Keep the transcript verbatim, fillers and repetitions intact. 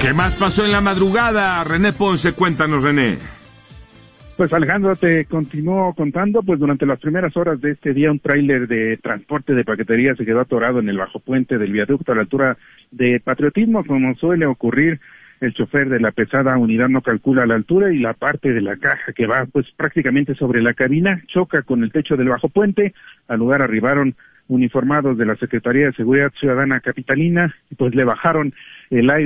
¿Qué más pasó en la madrugada? René Ponce, cuéntanos, René. Pues Alejandro, te continúo contando, pues durante las primeras horas de este día un tráiler de transporte de paquetería se quedó atorado en el bajo puente del viaducto a la altura de Patriotismo, como suele ocurrir. El chofer de la pesada unidad no calcula la altura y la parte de la caja que va pues prácticamente sobre la cabina choca con el techo del bajo puente. Al lugar arribaron uniformados de la Secretaría de Seguridad Ciudadana Capitalina y pues le bajaron el aire